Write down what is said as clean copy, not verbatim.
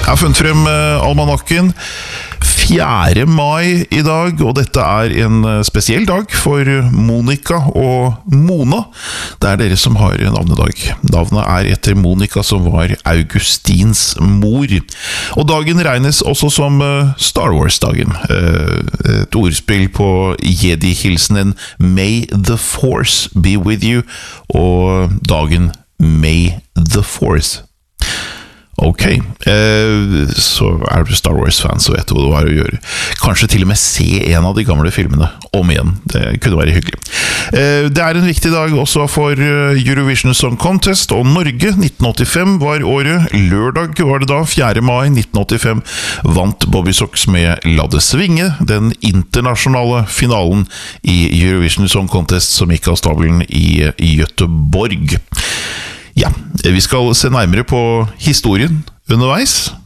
Jeg har funnet frem almanakken 4. mai I dag, og dette en spesiell dag for Monica og Mona. Det dere som har navnedag. Navnet etter Monica, som var Augustins mor. Og dagen regnes også som Star Wars-dagen. Et ordspill på Jedi-hilsenen May the Force be with you, og dagen May the Force. Ok, så du Star Wars-fan, så vet du hva du har å gjøre. Kanskje til og med se en av de gamle filmene om igjen. Det kunne være hyggelig. Det en viktig dag også for Eurovision Song Contest og Norge. 1985 var året. Lørdag var det da, 4. mai 1985, vant Bobby Sox med La det svinge, den internasjonale finalen I Eurovision Song Contest som gikk av stabelen I Göteborg. Ja, vi skal se nærmere på historien underveis.